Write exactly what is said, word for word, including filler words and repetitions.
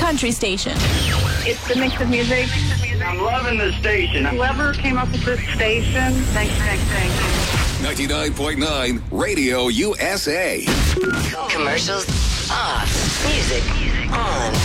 country station. It's the mix of music. I'm loving the station. Whoever came up with this station, thanks, thanks, thanks. ninety-nine point nine Radio U S A. Commercials off. Music on.